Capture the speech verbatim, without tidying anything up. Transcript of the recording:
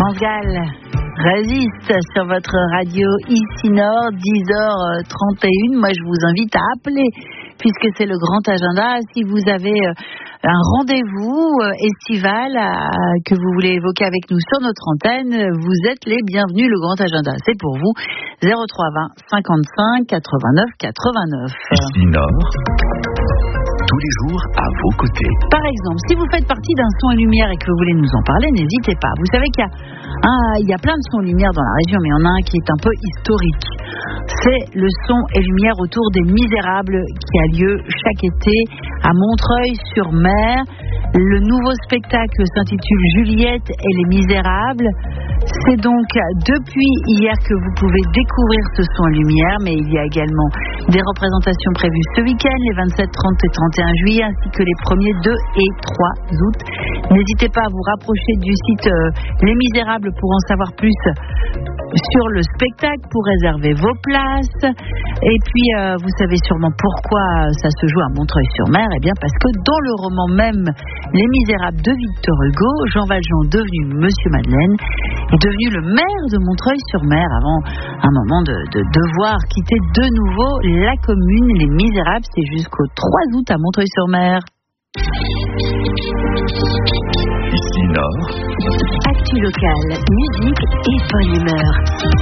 France Gall résiste sur votre radio ici Nord, dix heures trente et une. Moi, je vous invite à appeler puisque c'est le grand agenda. Si vous avez un rendez-vous estival à, que vous voulez évoquer avec nous sur notre antenne, vous êtes les bienvenus. Le grand agenda, c'est pour vous. zéro trois vingt cinquante-cinq quatre-vingt-neuf quatre-vingt-neuf. Ici Nord, tous les jours à vos côtés. Par exemple, si vous faites partie d'un son et lumière et que vous voulez nous en parler, n'hésitez pas. Vous savez qu'il y a, un, il y a plein de sons et lumières dans la région, mais il y en a un qui est un peu historique. C'est le son et lumière autour des Misérables qui a lieu chaque été à Montreuil-sur-Mer. Le nouveau spectacle s'intitule Juliette et les Misérables. C'est donc depuis hier que vous pouvez découvrir ce son et lumière, mais il y a également des représentations prévues ce week-end, les vingt-sept, trente et trente et un juillet, ainsi que les premiers deux et trois août. N'hésitez pas à vous rapprocher du site euh, Les Misérables pour en savoir plus sur le spectacle, pour réserver vos places. Et puis, euh, vous savez sûrement pourquoi ça se joue à Montreuil-sur-Mer. Eh bien, parce que dans le roman même Les Misérables de Victor Hugo, Jean Valjean, devenu Monsieur Madeleine, est devenu le maire de Montreuil-sur-Mer avant un moment de, de devoir quitter de nouveau la commune. Les Misérables, c'est jusqu'au trois août à Montreuil-sur-Mer. Ici Nord. Actu locale, musique et bonne humeur.